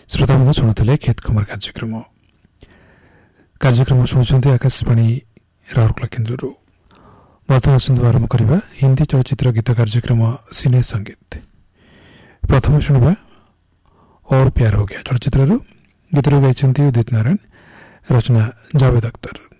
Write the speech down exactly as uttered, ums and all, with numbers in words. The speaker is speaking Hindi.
श्रोता बंधु शुणुले खेत खबर कार्यक्रम कार्यक्रम शुणुंट आकाशवाणी राउरकेला केन्द्र बर्तमान सुंदु आरंभ करबा हिंदी चलचित्र गीत कार्यक्रम सिने संगीत। प्रथम शुणवा और प्यार हो गया चलचित्र गीत गाइछन्ति उदित नारायण, रचना जावेद अख्तर।